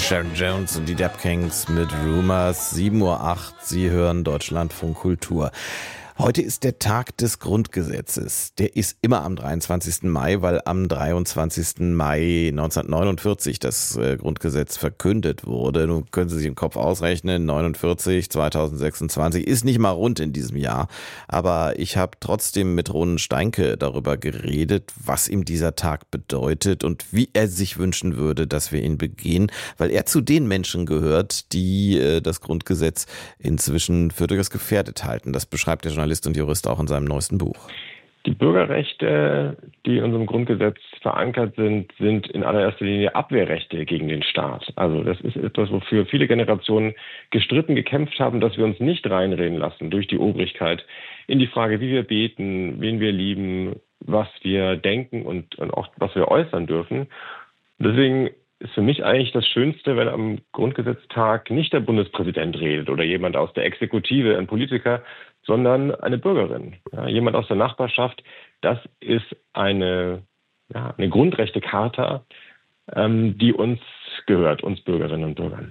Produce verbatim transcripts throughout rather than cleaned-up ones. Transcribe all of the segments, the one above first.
Sharon Jones und die Dap Kings mit Rumors. sieben Uhr acht, Sie hören Deutschlandfunk Kultur. Heute ist der Tag des Grundgesetzes. Der ist immer am dreiundzwanzigsten Mai, weil am dreiundzwanzigsten Mai neunzehnhundertneunundvierzig das äh, Grundgesetz verkündet wurde. Nun können Sie sich im Kopf ausrechnen, neunundvierzig, zweitausendsechsundzwanzig ist nicht mal rund in diesem Jahr. Aber ich habe trotzdem mit Ronen Steinke darüber geredet, was ihm dieser Tag bedeutet und wie er sich wünschen würde, dass wir ihn begehen, weil er zu den Menschen gehört, die äh, das Grundgesetz inzwischen für durchaus gefährdet halten. Das beschreibt der Journalist und Jurist auch in seinem neuesten Buch. Die Bürgerrechte, die in unserem Grundgesetz verankert sind, sind in allererster Linie Abwehrrechte gegen den Staat. Also das ist etwas, wofür viele Generationen gestritten, gekämpft haben, dass wir uns nicht reinreden lassen durch die Obrigkeit in die Frage, wie wir beten, wen wir lieben, was wir denken und, und auch was wir äußern dürfen. Deswegen ist für mich eigentlich das Schönste, wenn am Grundgesetztag nicht der Bundespräsident redet oder jemand aus der Exekutive, ein Politiker, sondern eine Bürgerin, ja, jemand aus der Nachbarschaft. Das ist eine, ja, eine Grundrechtecharta, ähm, die uns gehört, uns Bürgerinnen und Bürgern.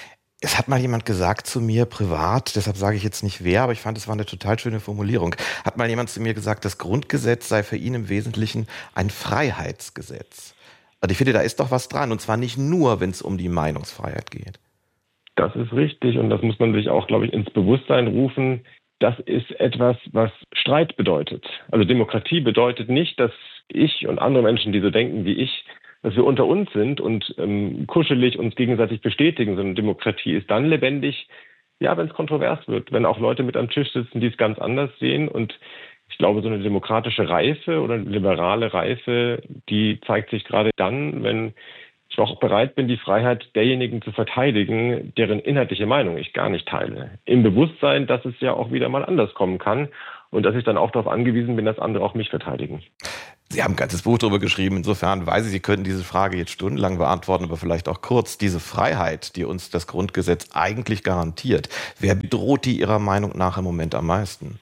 Es hat mal jemand gesagt zu mir privat, deshalb sage ich jetzt nicht wer, aber ich fand, es war eine total schöne Formulierung. Hat mal jemand zu mir gesagt, das Grundgesetz sei für ihn im Wesentlichen ein Freiheitsgesetz. Und ich finde, da ist doch was dran. Und zwar nicht nur, wenn es um die Meinungsfreiheit geht. Das ist richtig und das muss man sich auch, glaube ich, ins Bewusstsein rufen. Das ist etwas, was Streit bedeutet. Also Demokratie bedeutet nicht, dass ich und andere Menschen, die so denken wie ich, dass wir unter uns sind und ähm, kuschelig uns gegenseitig bestätigen, sondern Demokratie ist dann lebendig, ja, wenn es kontrovers wird, wenn auch Leute mit am Tisch sitzen, die es ganz anders sehen. Und ich glaube, so eine demokratische Reife oder eine liberale Reife, die zeigt sich gerade dann, wenn ich auch bereit bin, die Freiheit derjenigen zu verteidigen, deren inhaltliche Meinung ich gar nicht teile. Im Bewusstsein, dass es ja auch wieder mal anders kommen kann und dass ich dann auch darauf angewiesen bin, dass andere auch mich verteidigen. Sie haben ein ganzes Buch darüber geschrieben. Insofern weiß ich, Sie könnten diese Frage jetzt stundenlang beantworten, aber vielleicht auch kurz. Diese Freiheit, die uns das Grundgesetz eigentlich garantiert, wer bedroht die Ihrer Meinung nach im Moment am meisten?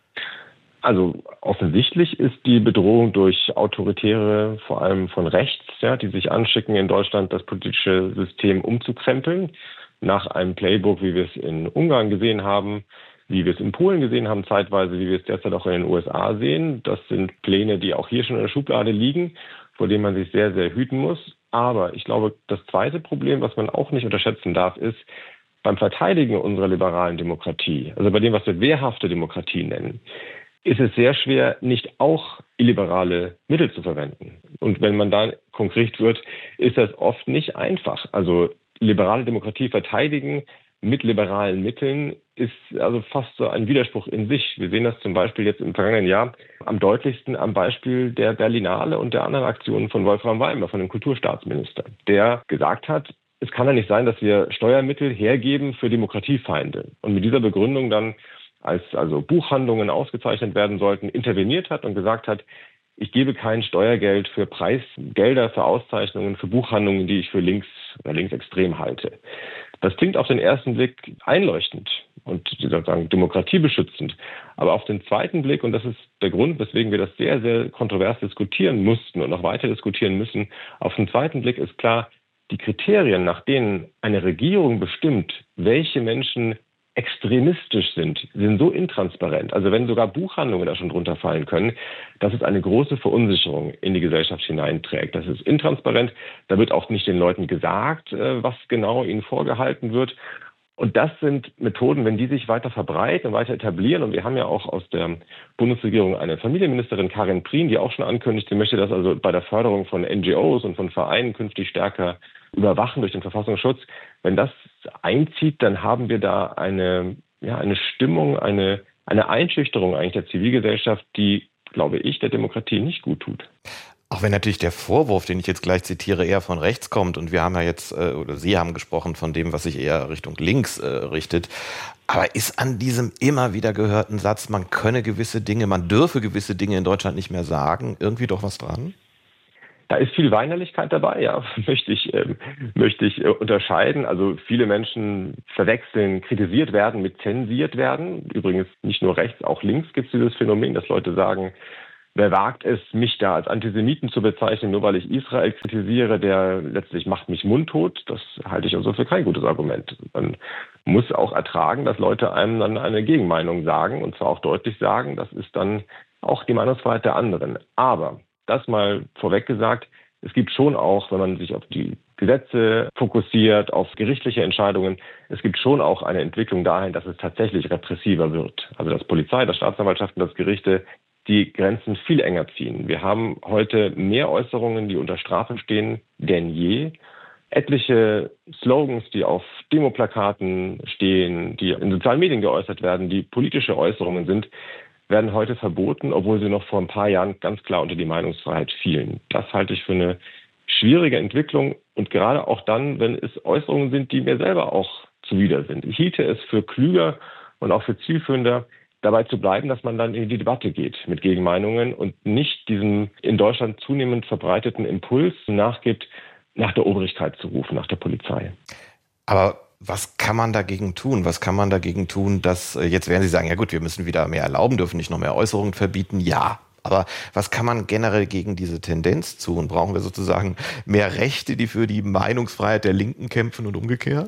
Also offensichtlich ist die Bedrohung durch Autoritäre, vor allem von rechts, ja, die sich anschicken, in Deutschland das politische System umzukrempeln, nach einem Playbook, wie wir es in Ungarn gesehen haben, wie wir es in Polen gesehen haben, zeitweise, wie wir es derzeit auch in den U S A sehen. Das sind Pläne, die auch hier schon in der Schublade liegen, vor denen man sich sehr, sehr hüten muss. Aber ich glaube, das zweite Problem, was man auch nicht unterschätzen darf, ist, beim Verteidigen unserer liberalen Demokratie, also bei dem, was wir wehrhafte Demokratie nennen, ist es sehr schwer, nicht auch illiberale Mittel zu verwenden. Und wenn man da konkret wird, ist das oft nicht einfach. Also liberale Demokratie verteidigen mit liberalen Mitteln ist also fast so ein Widerspruch in sich. Wir sehen das zum Beispiel jetzt im vergangenen Jahr am deutlichsten am Beispiel der Berlinale und der anderen Aktionen von Wolfram Weimer, von dem Kulturstaatsminister, der gesagt hat, es kann ja nicht sein, dass wir Steuermittel hergeben für Demokratiefeinde. Und mit dieser Begründung dann, als also Buchhandlungen ausgezeichnet werden sollten, interveniert hat und gesagt hat, ich gebe kein Steuergeld für Preisgelder, für Auszeichnungen, für Buchhandlungen, die ich für links oder linksextrem halte. Das klingt auf den ersten Blick einleuchtend und sozusagen demokratiebeschützend. Aber auf den zweiten Blick, und das ist der Grund, weswegen wir das sehr, sehr kontrovers diskutieren mussten und noch weiter diskutieren müssen, auf den zweiten Blick ist klar, die Kriterien, nach denen eine Regierung bestimmt, welche Menschen extremistisch sind, sind so intransparent. Also wenn sogar Buchhandlungen da schon drunter fallen können, dass es eine große Verunsicherung in die Gesellschaft hineinträgt. Das ist intransparent. Da wird auch nicht den Leuten gesagt, was genau ihnen vorgehalten wird. Und das sind Methoden, wenn die sich weiter verbreiten und weiter etablieren. Und wir haben ja auch aus der Bundesregierung eine Familienministerin, Karin Prien, die auch schon ankündigt, sie möchte das also bei der Förderung von N G Os und von Vereinen künftig stärker überwachen durch den Verfassungsschutz. Wenn das einzieht, dann haben wir da eine, ja, eine Stimmung, eine, eine Einschüchterung eigentlich der Zivilgesellschaft, die, glaube ich, der Demokratie nicht gut tut. Auch wenn natürlich der Vorwurf, den ich jetzt gleich zitiere, eher von rechts kommt und wir haben ja jetzt, oder Sie haben gesprochen von dem, was sich eher Richtung links äh, richtet, aber ist an diesem immer wieder gehörten Satz, man könne gewisse Dinge, man dürfe gewisse Dinge in Deutschland nicht mehr sagen, irgendwie doch was dran? Da ist viel Weinerlichkeit dabei, ja, möchte ich, ähm, möchte ich äh, unterscheiden. Also viele Menschen verwechseln, kritisiert werden mit zensiert werden. Übrigens nicht nur rechts, auch links gibt es dieses Phänomen, dass Leute sagen, Wer wagt es, mich da als Antisemiten zu bezeichnen, nur weil ich Israel kritisiere, der letztlich macht mich mundtot. Das halte ich also für kein gutes Argument. Man muss auch ertragen, dass Leute einem dann eine Gegenmeinung sagen und zwar auch deutlich sagen. Das ist dann auch die Meinungsfreiheit der anderen. Aber das mal vorweg gesagt, es gibt schon auch, wenn man sich auf die Gesetze fokussiert, auf gerichtliche Entscheidungen, es gibt schon auch eine Entwicklung dahin, dass es tatsächlich repressiver wird. Also dass Polizei, dass Staatsanwaltschaften, dass Gerichte die Grenzen viel enger ziehen. Wir haben heute mehr Äußerungen, die unter Strafe stehen, denn je. Etliche Slogans, die auf Demoplakaten stehen, die in sozialen Medien geäußert werden, die politische Äußerungen sind, werden heute verboten, obwohl sie noch vor ein paar Jahren ganz klar unter die Meinungsfreiheit fielen. Das halte ich für eine schwierige Entwicklung und gerade auch dann, wenn es Äußerungen sind, die mir selber auch zuwider sind. Ich hielte es für klüger und auch für zielführender, dabei zu bleiben, dass man dann in die Debatte geht mit Gegenmeinungen und nicht diesem in Deutschland zunehmend verbreiteten Impuls nachgibt, nach der Obrigkeit zu rufen, nach der Polizei. Aber was kann man dagegen tun? Was kann man dagegen tun, dass, jetzt werden Sie sagen, ja gut, wir müssen wieder mehr erlauben, dürfen nicht noch mehr Äußerungen verbieten? Ja. Aber was kann man generell gegen diese Tendenz tun? Brauchen wir sozusagen mehr Rechte, die für die Meinungsfreiheit der Linken kämpfen und umgekehrt?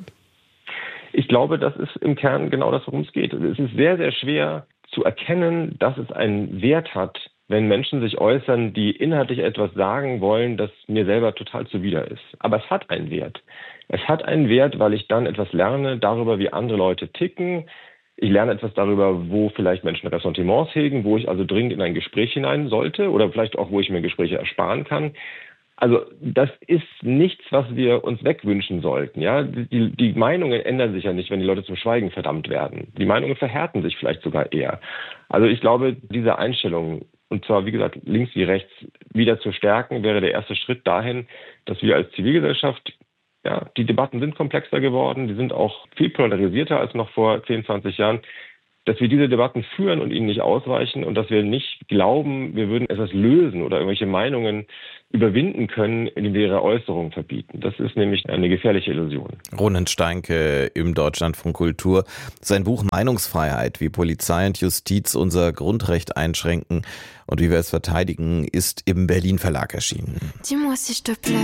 Ich glaube, das ist im Kern genau das, worum es geht. Es ist sehr, sehr schwer zu erkennen, dass es einen Wert hat, wenn Menschen sich äußern, die inhaltlich etwas sagen wollen, das mir selber total zuwider ist. Aber es hat einen Wert. Es hat einen Wert, weil ich dann etwas lerne darüber, wie andere Leute ticken. Ich lerne etwas darüber, wo vielleicht Menschen Ressentiments hegen, wo ich also dringend in ein Gespräch hinein sollte oder vielleicht auch, wo ich mir Gespräche ersparen kann. Also das ist nichts, was wir uns wegwünschen sollten. Ja, die, die Meinungen ändern sich ja nicht, wenn die Leute zum Schweigen verdammt werden. Die Meinungen verhärten sich vielleicht sogar eher. Also ich glaube, diese Einstellung, und zwar wie gesagt links wie rechts, wieder zu stärken, wäre der erste Schritt dahin, dass wir als Zivilgesellschaft, ja, die Debatten sind komplexer geworden, die sind auch viel polarisierter als noch vor zehn, zwanzig Jahren, dass wir diese Debatten führen und ihnen nicht ausweichen und dass wir nicht glauben, wir würden etwas lösen oder irgendwelche Meinungen überwinden können, indem wir ihre Äußerungen verbieten. Das ist nämlich eine gefährliche Illusion. Ronen Steinke im Deutschlandfunk Kultur. Sein Buch Meinungsfreiheit, wie Polizei und Justiz unser Grundrecht einschränken und wie wir es verteidigen, ist im Berlin Verlag erschienen.